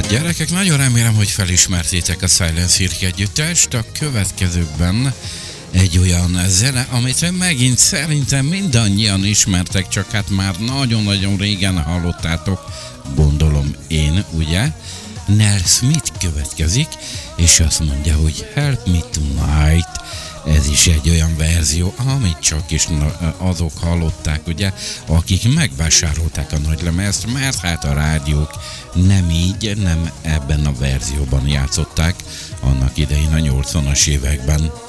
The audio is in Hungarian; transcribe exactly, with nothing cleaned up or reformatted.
Gyerekek, nagyon remélem, hogy felismertétek a Silent Cirque együttest. A következőkben egy olyan zene, amit megint szerintem mindannyian ismertek, csak hát már nagyon-nagyon régen hallottátok, gondolom én, ugye? Nell Smith következik, és azt mondja, hogy Help Me Tonight. Ez is egy olyan verzió, amit csak is azok hallották, ugye, akik megvásárolták a nagylemezt, mert hát a rádiók nem így, nem ebben a verzióban játszották annak idején a nyolcvanas években.